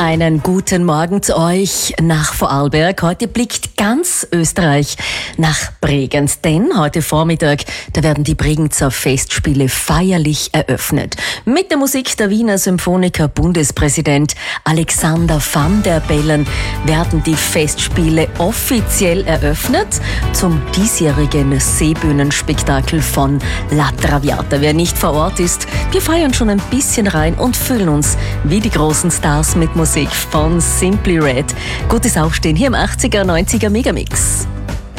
Einen guten Morgen zu euch nach Vorarlberg. Heute blickt ganz Österreich nach Bregenz, denn heute Vormittag, da werden die Bregenzer Festspiele feierlich eröffnet. Mit der Musik der Wiener Symphoniker Bundespräsident Alexander van der Bellen werden die Festspiele offiziell eröffnet zum diesjährigen Seebühnenspektakel von La Traviata. Wer nicht vor Ort ist, wir feiern schon ein bisschen rein und fühlen uns wie die großen Stars mit Musik von Simply Red. Gutes Aufstehen hier im 80er, 90er Megamix.